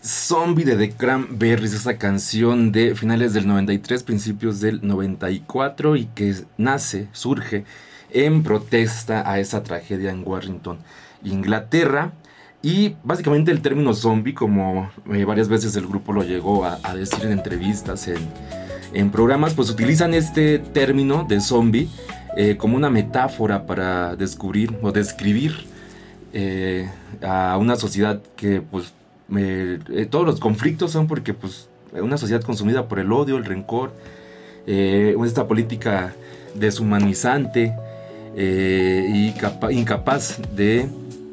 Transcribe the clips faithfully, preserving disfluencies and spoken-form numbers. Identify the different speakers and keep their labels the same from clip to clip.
Speaker 1: Zombie de The Cranberries, esa canción de finales del noventa y tres, principios del noventa y cuatro, y que nace, surge en protesta a esa tragedia en Warrington, Inglaterra. Y básicamente el término zombie, como eh, varias veces el grupo lo llegó a, a decir en entrevistas, en, en programas, pues utilizan este término de zombie eh, como una metáfora para descubrir o describir eh, a una sociedad que pues eh, eh, todos los conflictos son porque pues una sociedad consumida por el odio, el rencor, eh, esta política deshumanizante eh, y capa- incapaz de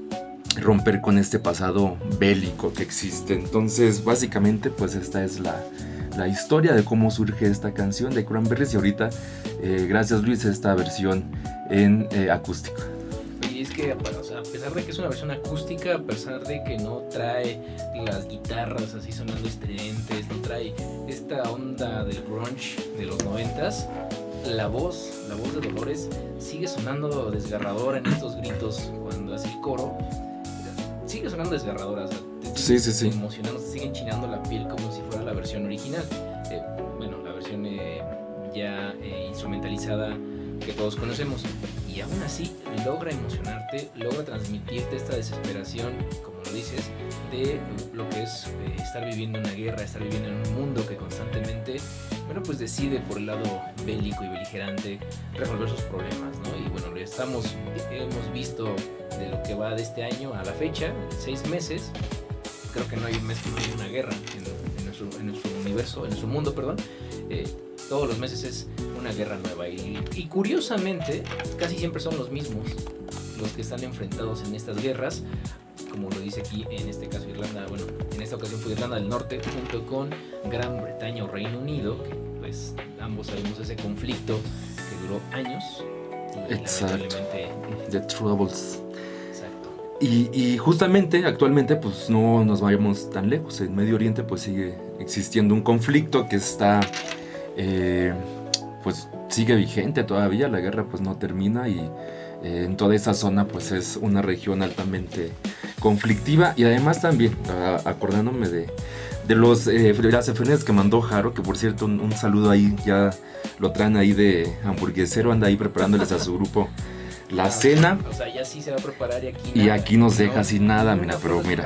Speaker 1: romper con este pasado bélico que existe. Entonces básicamente pues esta es la, la historia de cómo surge esta canción de Cranberries, y ahorita eh, gracias Luis, esta versión en eh, acústica.
Speaker 2: Y es que, o sea, a pesar de que es una versión acústica, a pesar de que no trae las guitarras así sonando estridentes, no trae esta onda del grunge de los noventas, la voz, la voz de Dolores sigue sonando desgarradora en estos gritos cuando hace el coro. Sigue sonando desgarradora, o sea, te
Speaker 1: sí, sí, sí.
Speaker 2: emocionando, te sigue enchinando la piel como si fuera la versión original. Eh, bueno, la versión eh, ya eh, instrumentalizada que todos conocemos. Y aún así logra emocionarte, logra transmitirte esta desesperación, como lo dices, de lo que es eh, estar viviendo una guerra, estar viviendo en un mundo que constantemente, bueno, pues decide por el lado bélico y beligerante resolver sus problemas, ¿no? Y bueno, lo estamos, hemos visto de lo que va de este año a la fecha, seis meses, creo que no hay un mes que no haya una guerra en, en, nuestro, en nuestro universo, en nuestro mundo, perdón. Eh, todos los meses es una guerra nueva y, y curiosamente casi siempre son los mismos los que están enfrentados en estas guerras, como lo dice aquí en este caso Irlanda, bueno, en esta ocasión fue Irlanda del Norte junto con Gran Bretaña o Reino Unido, que pues ambos sabemos ese conflicto que duró años y
Speaker 1: exacto,
Speaker 2: lamentablemente
Speaker 1: The Troubles.
Speaker 2: Exacto.
Speaker 1: Y, y justamente actualmente pues no nos vayamos tan lejos, en Medio Oriente pues sigue existiendo un conflicto que está eh, pues sigue vigente todavía, la guerra pues no termina, y eh, en toda esa zona pues es una región altamente conflictiva. Y además también a, acordándome de, de los eh, las efemérides que mandó Jaro, que por cierto un, un saludo ahí, ya lo traen ahí de hamburguesero, anda ahí preparándoles a su grupo la ah, cena.
Speaker 2: O sea, ya sí se va a preparar y aquí
Speaker 1: y nada, aquí nos deja no, sin nada, mira, pero mira.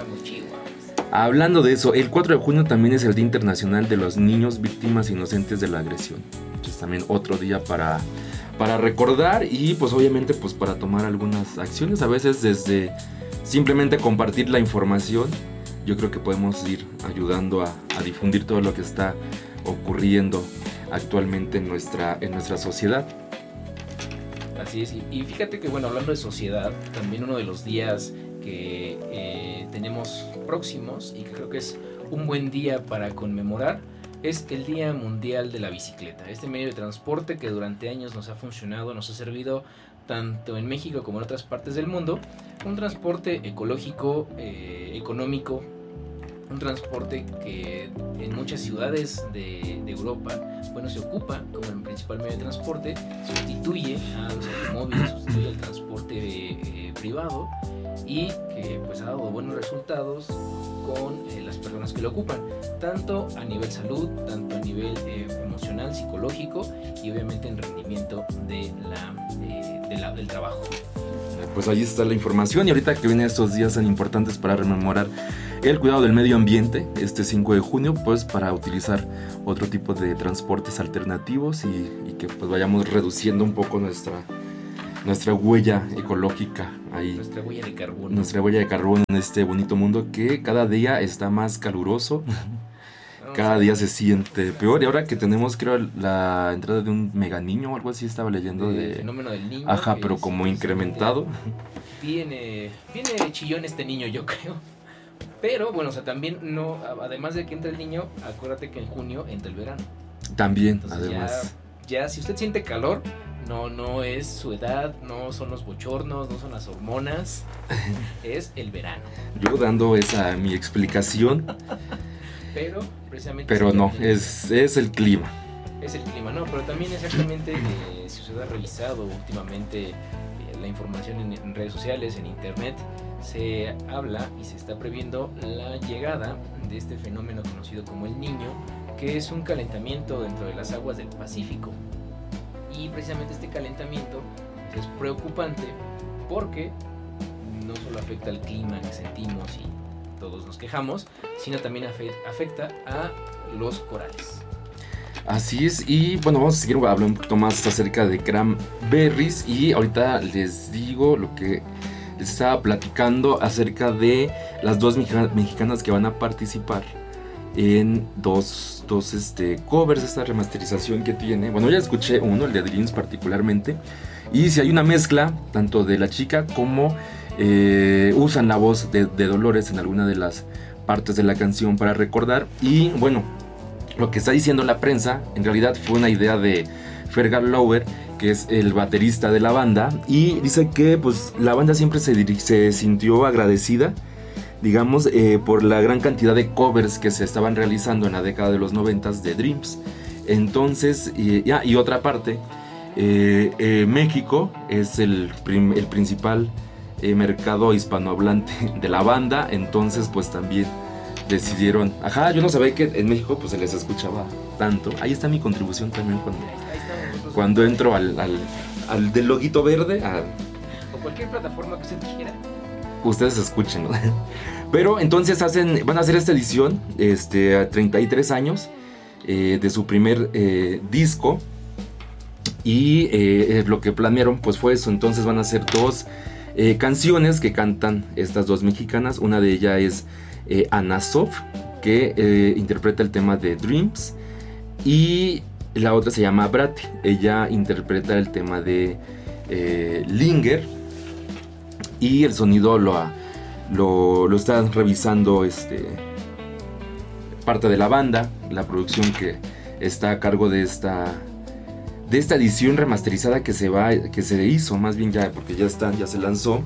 Speaker 1: Hablando de eso, el cuatro de junio también es el Día Internacional de los Niños Víctimas Inocentes de la Agresión. Entonces también otro día para, para recordar y pues obviamente pues para tomar algunas acciones. A veces desde simplemente compartir la información, yo creo que podemos ir ayudando a, a difundir todo lo que está ocurriendo actualmente en nuestra, en nuestra sociedad.
Speaker 2: Así es, y fíjate que bueno, hablando de sociedad, también uno de los días que eh, tenemos próximos y que creo que es un buen día para conmemorar es el Día Mundial de la Bicicleta, este medio de transporte que durante años nos ha funcionado, nos ha servido tanto en México como en otras partes del mundo, un transporte ecológico, eh, económico, un transporte que en muchas ciudades de, de Europa, bueno, se ocupa como el principal medio de transporte, sustituye a los automóviles, sustituye al transporte eh, privado, y que pues ha dado buenos resultados con eh, las personas que lo ocupan, tanto a nivel salud, tanto a nivel eh, emocional, psicológico y obviamente en rendimiento de la, eh, de la, del trabajo.
Speaker 1: Pues ahí está la información, y ahorita que vienen estos días tan importantes para rememorar el cuidado del medio ambiente, este cinco de junio, pues para utilizar otro tipo de transportes alternativos y, y que pues vayamos reduciendo un poco nuestra, nuestra huella ecológica ahí.
Speaker 2: Nuestra huella de carbono.
Speaker 1: Nuestra huella de carbono en este bonito mundo que cada día está más caluroso. Cada día se siente peor, y ahora que tenemos, creo, la entrada de un mega niño o algo así, estaba leyendo de...
Speaker 2: El fenómeno del niño.
Speaker 1: Ajá, pero como incrementado.
Speaker 2: Viene, viene chillón este niño, yo creo. Pero, bueno, o sea, también no, además de que entra el niño, acuérdate que en junio entra el verano.
Speaker 1: También,
Speaker 2: entonces,
Speaker 1: además.
Speaker 2: Ya, ya, si usted siente calor, no, no es su edad, no son los bochornos, no son las hormonas, es el verano.
Speaker 1: Yo dando esa mi explicación.
Speaker 2: Pero, precisamente...
Speaker 1: Pero no, es, es el clima.
Speaker 2: Es el clima, no, pero también exactamente, eh, si usted ha revisado últimamente... la información en, en redes sociales, en internet, se habla y se está previendo la llegada de este fenómeno conocido como el Niño, que es un calentamiento dentro de las aguas del Pacífico. Y precisamente este calentamiento es preocupante porque no solo afecta al clima que sentimos y todos nos quejamos, sino también afecta a los corales.
Speaker 1: Así es, y bueno, vamos a seguir hablando un poquito más acerca de cranberries y ahorita les digo lo que les estaba platicando acerca de las dos mexicanas que van a participar en dos, dos este, covers, esta remasterización que tiene. Bueno, ya escuché uno, el de Dreams particularmente, y si hay una mezcla tanto de la chica como eh, usan la voz de, de Dolores en alguna de las partes de la canción para recordar. Y bueno, lo que está diciendo la prensa en realidad fue una idea de Fergal Lower, que es el baterista de la banda, y dice que pues la banda siempre se, se sintió agradecida, digamos, eh, por la gran cantidad de covers que se estaban realizando en la década de los noventas de Dreams. Entonces, y, ya, y otra parte, eh, eh, México es el, prim, el principal eh, mercado hispanohablante de la banda, entonces pues también decidieron, ajá, yo no sabía que en México pues se les escuchaba tanto. Ahí está mi contribución también cuando, cuando entro al, al, al del loguito verde, a,
Speaker 2: o cualquier plataforma que usted quiera.
Speaker 1: Ustedes escuchen, ¿no? Pero entonces hacen, van a hacer esta edición, este, a treinta y tres años eh, de su primer eh, disco, y eh, lo que planearon pues fue eso. Entonces van a hacer dos eh, canciones que cantan estas dos mexicanas. Una de ellas es eh, Anna Sof, que eh, interpreta el tema de Dreams, y la otra se llama Brati. Ella interpreta el tema de eh, Linger, y el sonido lo, lo, lo están revisando este, parte de la banda, la producción que está a cargo de esta, de esta edición remasterizada que se, va, que se hizo, más bien ya, porque ya, está, ya se lanzó.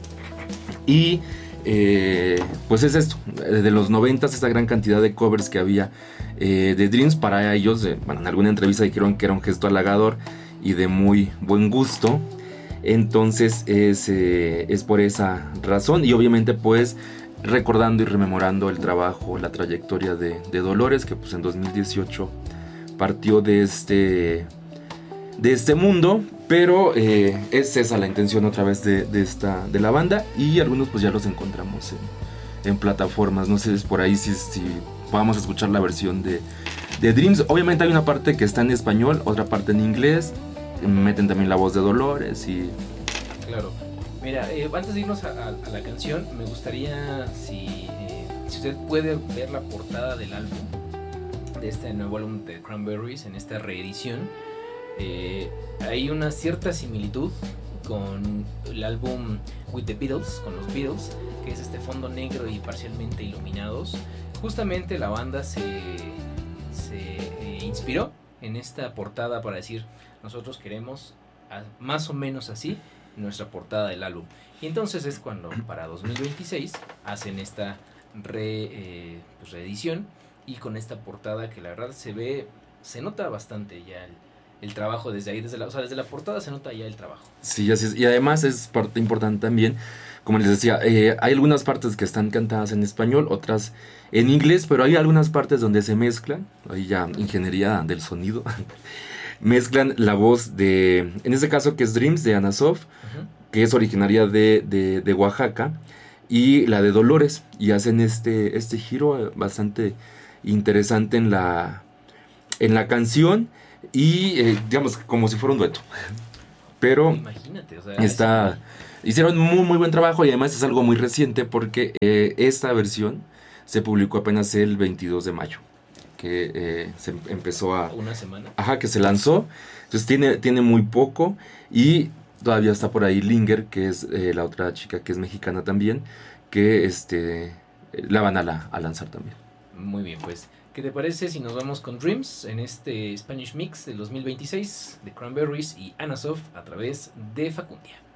Speaker 1: Y eh, pues es esto, de los noventas, esta gran cantidad de covers que había eh, de Dreams. Para ellos, eh, bueno, en alguna entrevista dijeron que era un gesto halagador y de muy buen gusto. Entonces es, eh, es por esa razón, y obviamente pues recordando y rememorando el trabajo, la trayectoria de, de Dolores, que pues en dos mil dieciocho partió de este, de este mundo. Pero eh, es esa la intención otra vez de, de, esta, de la banda, y algunos pues ya los encontramos en, en plataformas. No sé, es por ahí si, si vamos a escuchar la versión de, de Dreams. Obviamente hay una parte que está en español, otra parte en inglés. Meten también la voz de Dolores y...
Speaker 2: Claro. Mira, eh, antes de irnos a, a, a la canción, me gustaría si, eh, si usted puede ver la portada del álbum, de este nuevo álbum de Cranberries, en esta reedición. Eh, hay una cierta similitud con el álbum With the Beatles, con los Beatles, que es este fondo negro y parcialmente iluminados. Justamente la banda se, se eh, inspiró en esta portada para decir: nosotros queremos a, más o menos así nuestra portada del álbum. Y entonces es cuando para dos mil veintiséis hacen esta re, eh, pues reedición, y con esta portada que la verdad se ve, se nota bastante ya el, el trabajo desde ahí, desde la, o sea, desde la portada se nota ya el trabajo.
Speaker 1: Sí, así es. Y además es parte importante también, como les decía, eh, hay algunas partes que están cantadas en español, otras en inglés, pero hay algunas partes donde se mezclan, ahí ya ingeniería del sonido. Mezclan la voz de, en este caso que es Dreams, de Anna Sof, uh-huh, que es originaria de, de, de Oaxaca, y la de Dolores, y hacen este, este giro bastante interesante en la, en la canción, y eh, digamos como si fuera un dueto. Pero
Speaker 2: imagínate, o sea,
Speaker 1: está, hicieron muy muy buen trabajo, y además es algo muy reciente porque eh, esta versión se publicó apenas el veintidós de mayo. Que eh, se empezó a...
Speaker 2: Una semana.
Speaker 1: Ajá, que se lanzó. Entonces tiene, tiene muy poco. Y todavía está por ahí Linger, que es eh, la otra chica que es mexicana también, que este, la van a, la, a lanzar también.
Speaker 2: Muy bien, pues, ¿qué te parece si nos vamos con Dreams en este Spanish Mix del dos mil veintiséis de Cranberries y Anna Sof a través de Facundia?